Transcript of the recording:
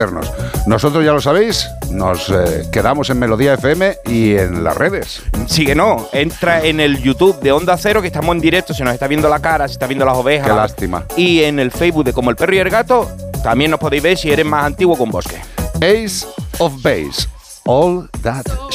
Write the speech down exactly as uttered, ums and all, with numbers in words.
Nosotros ya lo sabéis, nos eh, quedamos en Melodía F M y en las redes. Síguenos, entra en el YouTube de Onda Cero, que estamos en directo, se nos está viendo la cara, se está viendo las ovejas. Qué lástima. Y en el Facebook de Como el Perro y el Gato, también nos podéis ver si eres más antiguo con Bosque. Ace of Base, All That